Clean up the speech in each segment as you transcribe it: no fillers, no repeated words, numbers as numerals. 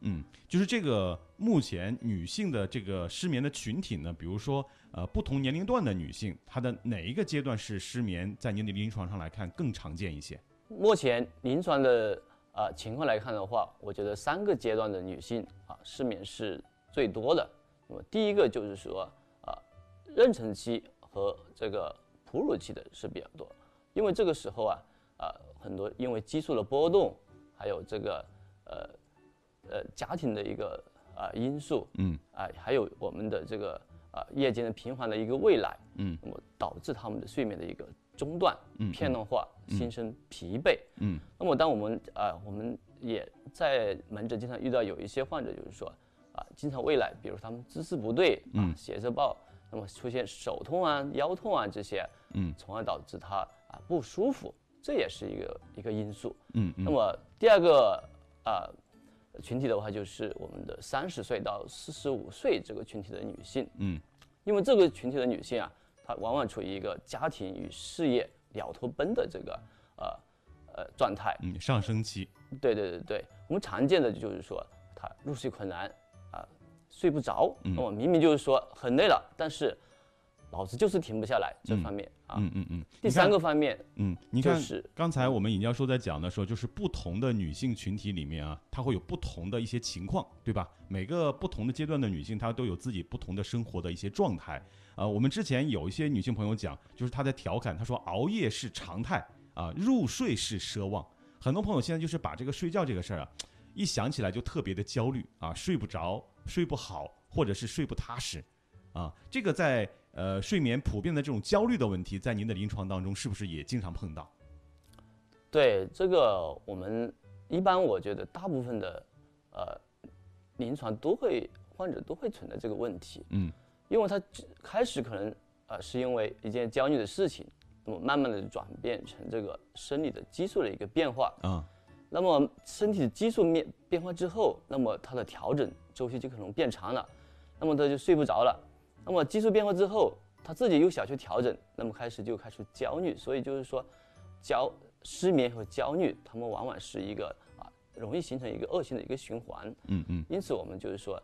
就是这个目前女性的这个失眠的群体呢，比如说不同年龄段的女性，她的哪一个阶段是失眠，在您的临床上来看更常见一些？ 目前临床的情况来看的话，我觉得3个阶段的女性失眠是最多的。那么第一个就是说妊娠期和这个哺乳期的是比较多，因为这个时候很多因为激素的波动，还有这个家庭的一个因素，还有我们的这个夜间的频繁的一个未来，那么导致他们的睡眠的一个中断、片段化、心生疲惫，那么当我们也在门诊经常遇到有一些患者，就是说经常未来，比如他们姿势不对写着报，那么出现手痛腰痛这些，从而导致他不舒服，这也是一个因素。那么第二个群体的话，就是我们的30岁到45岁这个群体的女性，因为这个群体的女性她往往处于一个家庭与事业两头奔的这个状态， 上升期。 对，我们常见的就是说她入睡困难睡不着，那么明明就是说很累了，但是老子就是停不下来这方面第3个方面， 你看，刚才我们尹教授在讲的时候，就是不同的女性群体里面她会有不同的一些情况，对吧？每个不同的阶段的女性，她都有自己不同的生活的一些状态。我们之前有一些女性朋友讲，就是她在调侃，她说熬夜是常态入睡是奢望。很多朋友现在就是把这个睡觉这个事儿一想起来就特别的焦虑睡不着、睡不好，或者是睡不踏实这个在睡眠普遍的这种焦虑的问题，在您的临床当中是不是也经常碰到？ 对，这个我们一般我觉得大部分的临床患者都会存在这个问题，因为他开始可能是因为一件焦虑的事情，那么慢慢的转变成这个生理的激素的一个变化那么身体的激素变化之后，那么它的调整周期就可能变长了，那么他就睡不着了。那么激素变化之后，他自己又想去调整，那么开始焦虑，所以就是说失眠和焦虑，他们往往是一个容易形成一个恶性的一个循环。因此我们就是说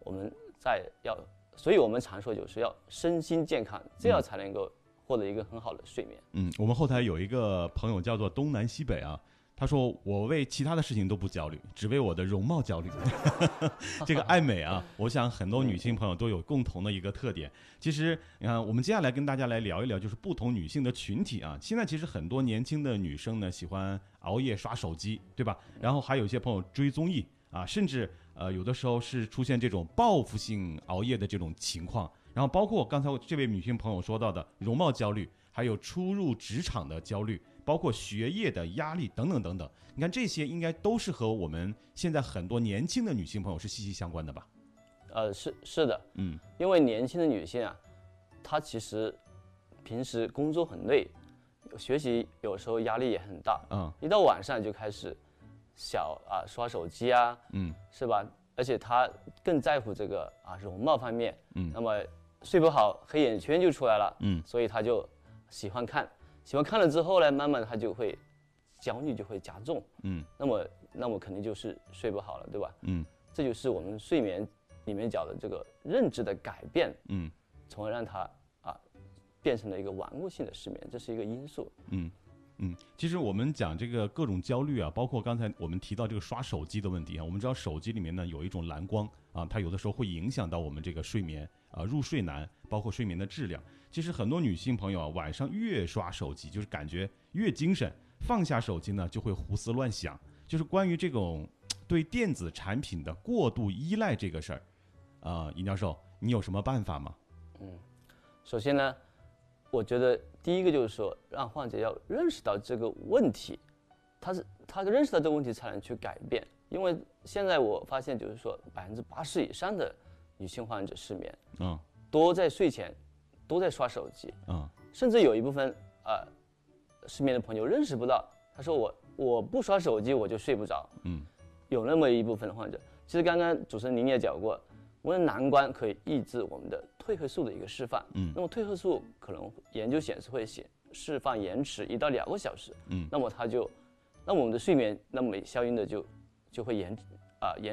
所以我们常说就是要身心健康，这样才能够获得一个很好的睡眠。 我们后台有一个朋友叫做东南西北他说我为其他的事情都不焦虑，只为我的容貌焦虑这个爱美我想很多女性朋友都有共同的一个特点。其实我们接下来跟大家来聊一聊，就是不同女性的群体现在其实很多年轻的女生呢喜欢熬夜刷手机，对吧？然后还有一些朋友追综艺甚至有的时候是出现这种报复性熬夜的这种情况。然后包括刚才这位女性朋友说到的容貌焦虑，还有初入职场的焦虑，包括学业的压力等等等等。你看这些应该都是和我们现在很多年轻的女性朋友是息息相关的吧？ 是的，因为年轻的女性她其实平时工作很累，学习有时候压力也很大，一到晚上就开始刷手机是吧？而且她更在乎这个容貌方面，那么睡不好黑眼圈就出来了，所以她就喜欢看了之后呢，慢慢她就会焦虑就会加重，那么肯定就是睡不好了，对吧？这就是我们睡眠里面讲的这个认知的改变，从而让它变成了一个顽固性的失眠，这是一个因素。 其实我们讲这个各种焦虑包括刚才我们提到这个刷手机的问题我们知道手机里面呢有一种蓝光它有的时候会影响到我们这个睡眠入睡难，包括睡眠的质量。其实很多女性朋友晚上越刷手机，就是感觉越精神，放下手机呢就会胡思乱想。就是关于这种对电子产品的过度依赖这个事儿尹教授你有什么办法吗？ 首先呢，我觉得第一个就是说，让患者要认识到这个问题，他认识到这个问题才能去改变。因为现在我发现，就是说80%以上的女性患者失眠，都在睡前都在刷手机，甚至有一部分失眠的朋友认识不到，他说我不刷手机我就睡不着，有那么一部分的患者。其实刚刚主持人您也讲过，我们的蓝光可以抑制我们的褪黑素的一个释放，那么褪黑素可能研究显示会释放延迟1到2个小时，那么我们的睡眠那么相应的就会延